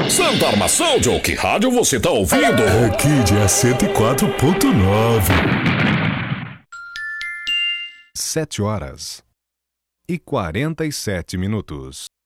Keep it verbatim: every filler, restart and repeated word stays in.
Santa Armação, Joe, que rádio você tá ouvindo? É Kid, é cento e quatro ponto nove. Sete horas e quarenta e sete minutos.